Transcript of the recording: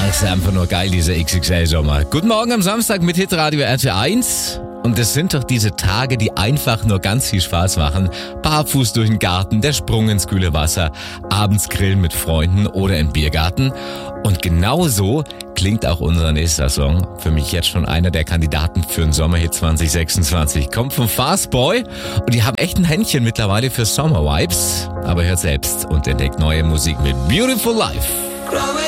ist einfach nur geil, dieser XXL-Sommer. Guten Morgen am Samstag mit Hitradio RT1. Und es sind doch diese Tage, die einfach nur ganz viel Spaß machen. Barfuß durch den Garten, der Sprung ins kühle Wasser, abends grillen mit Freunden oder im Biergarten. Und genau so klingt auch unser nächster Song. Für mich jetzt schon einer der Kandidaten für den Sommerhit 2026. Kommt vom Fastboy und die haben echt ein Händchen mittlerweile für Sommer-Vibes. Aber hört selbst und entdeckt neue Musik mit Beautiful Life.